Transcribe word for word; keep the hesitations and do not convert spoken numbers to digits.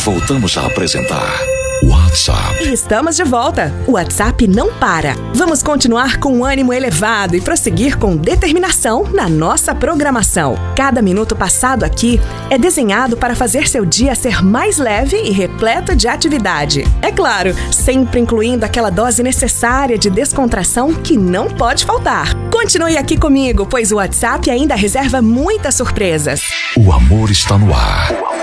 voltamos a apresentar WhatsApp. Estamos de volta. O WhatsApp não para. Vamos continuar com um ânimo elevado e prosseguir com determinação na nossa programação. Cada minuto passado aqui é desenhado para fazer seu dia ser mais leve e repleto de atividade. É claro, sempre incluindo aquela dose necessária de descontração que não pode faltar. Continue aqui comigo, pois o WhatsApp ainda reserva muitas surpresas. O amor está no ar.